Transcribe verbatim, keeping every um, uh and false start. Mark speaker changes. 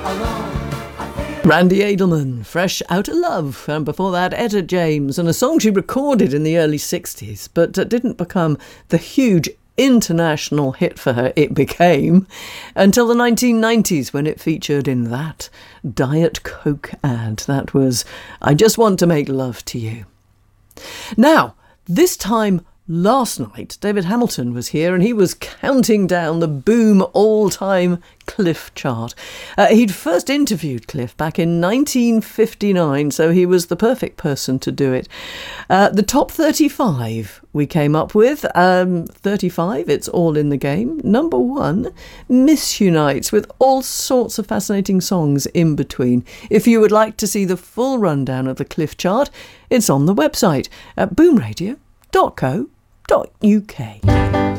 Speaker 1: Randy Edelman, Fresh Outta Love, and before that Etta James, and a song she recorded in the early sixties but didn't become the huge international hit for her it became until the nineteen nineties, when it featured in that Diet Coke ad. That was I Just Want to Make Love to You. Now, this time last night, David Hamilton was here and he was counting down the Boom all-time Cliff chart. Uh, he'd first interviewed Cliff back in nineteen fifty-nine, so he was the perfect person to do it. Uh, the top thirty-five we came up with. Um, thirty-five, It's All in the Game. Number one, Miss Unites, with all sorts of fascinating songs in between. If you would like to see the full rundown of the Cliff chart, it's on the website at boom radio dot co dot uk.